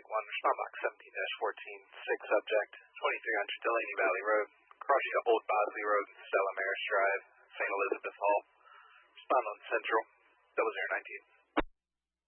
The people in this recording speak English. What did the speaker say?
respond box 17-14, 6 subject, 2300 Delaney Valley Road, crossing to Old Bosley Road, Stella Maris Drive, St. Elizabeth Hall. Respond on Central, 0019.